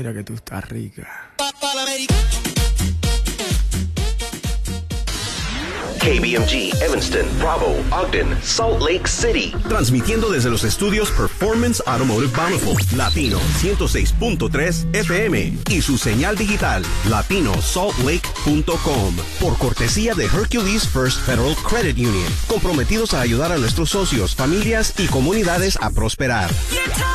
Mira que tú estás rica. KBMG, Evanston, Bravo, Ogden, Salt Lake City. Transmitiendo desde los estudios Performance Automotive Bountiful, Latino 106.3 FM y su señal digital, latinosaltlake.com. Por cortesía de Hercules First Federal Credit Union. Comprometidos a ayudar a nuestros socios, familias y comunidades a prosperar.